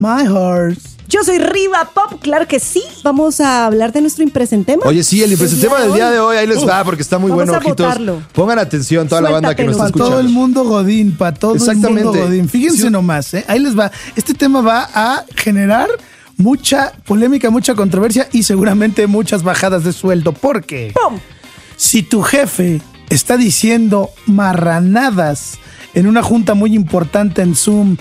My horse. Yo soy Riva Pop, claro que sí. Vamos a hablar de nuestro impresentema. Oye, sí, el impresentema del día de hoy, ahí les va, porque está muy bueno, vamos a ojitos. votarlo. Pongan atención, toda la banda que nos está Para escuchando. todo el mundo Godín, para todo el mundo Godín. Fíjense nomás, ahí les va. Este tema va a generar mucha polémica, mucha controversia y seguramente muchas bajadas de sueldo. Porque ¡pum! Si tu jefe está diciendo marranadas en una junta muy importante en Zoom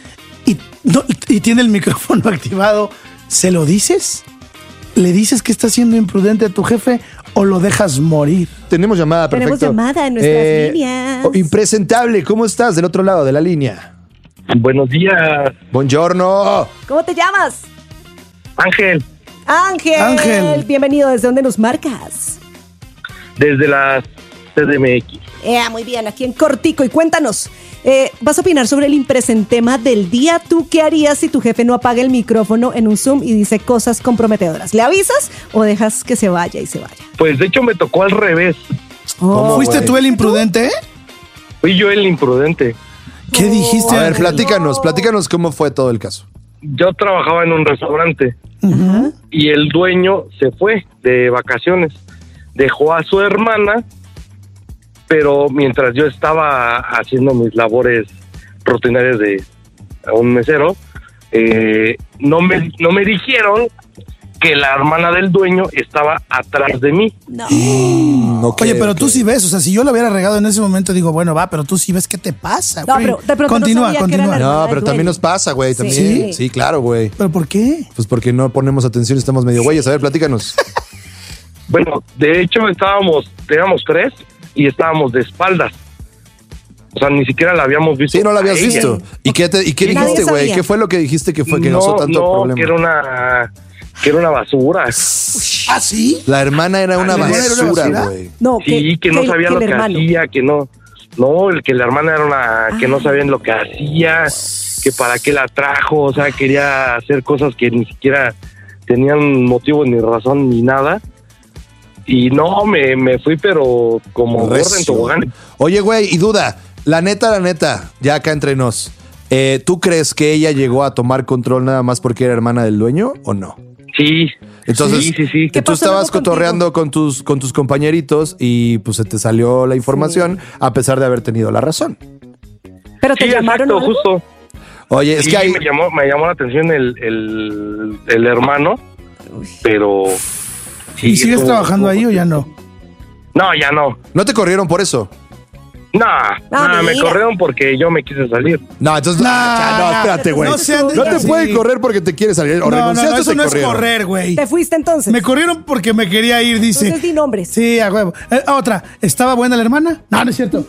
y tiene el micrófono activado, ¿se lo dices? ¿Le dices que está siendo imprudente a tu jefe o lo dejas morir? Tenemos llamada, perfecto. Tenemos llamada en nuestras líneas. Impresentable, ¿cómo estás del otro lado de la línea? Buenos días, Buongiorno. ¿Cómo te llamas? Ángel, Ángel. Bienvenido. ¿Desde dónde nos marcas? desde la CDMX. Muy bien, aquí en cortico. Y cuéntanos, vas a opinar sobre el impresentema del día. ¿Tú qué harías si tu jefe no apaga el micrófono en un Zoom y dice cosas comprometedoras? ¿Le avisas o dejas que se vaya y se vaya? Pues de hecho me tocó al revés. ¿Fuiste tú el imprudente? Fui yo el imprudente. ¿Qué dijiste? A ver, Ángel? platícanos cómo fue todo el caso. Yo trabajaba en un restaurante Ujú. y el dueño se fue de vacaciones. Dejó a su hermana, pero mientras yo estaba haciendo mis labores rutinarias de un mesero, no me dijeron que la hermana del dueño estaba atrás de mí. No. Ok, Oye, pero ok. tú sí ves, o sea, si yo lo hubiera regado en ese momento, digo, bueno, va, pero tú sí ves qué te pasa, No, güey. pero de pronto Continúa, no sabía que era continúa. la hermana No, pero del también dueño. nos pasa, güey, Sí. también. Sí, claro, güey. ¿Pero por qué? Pues porque no ponemos atención y estamos medio güeyes. A ver, platícanos. Bueno, de hecho éramos tres y estábamos de espaldas. O sea, ni siquiera la habíamos visto. Sí, no la habías a ella. visto. ¿Y qué Nadie dijiste, güey? sabía. ¿Qué fue lo que dijiste que fue que causó tanto problema? que era una basura. ¿Ah, sí? La hermana era una ¿La hermana era una basura, basura? güey. No, Sí, que no sabía lo el que hermano. hacía, que no. No, el que la hermana era que no sabían lo que hacía, que para qué la trajo, o sea, quería hacer cosas que ni siquiera tenían motivo ni razón ni nada. Y no, me fui, pero como gorda en Recio. tobogán. Oye, güey, y duda, la neta, ya acá entre nos, ¿tú crees que ella llegó a tomar control nada más porque era hermana del dueño o no? Sí. Entonces, sí. ¿Qué tú pasó estabas luego cotorreando con tus compañeritos y pues se te salió la información a pesar de haber tenido la razón. ¿Pero te Sí, llamaron exacto, o algo? justo. Oye, es Sí, que hay... me llamó la atención el hermano, pero... sí, ¿Y sigues estuvo- trabajando ahí o ya no? No, ya no. ¿No te corrieron por eso? No, me mira. corrieron porque yo me quise salir. No, entonces... no, espérate, güey. no sean No te así. pueden correr porque te quieres salir. O No, renunciaste o eso te no es corrieron. correr, güey. ¿Te fuiste entonces? Me corrieron porque me quería ir, dice. Entonces di nombres. Sí, a huevo. Otra, ¿estaba buena la hermana? No, no es cierto.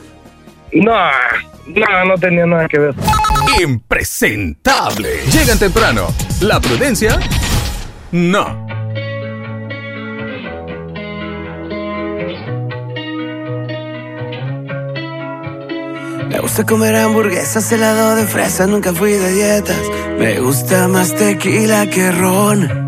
No tenía nada que ver. Impresentable. Llegan temprano. La prudencia, no. Me gusta comer hamburguesas, helado de fresa, nunca fui de dietas. Me gusta más tequila que ron.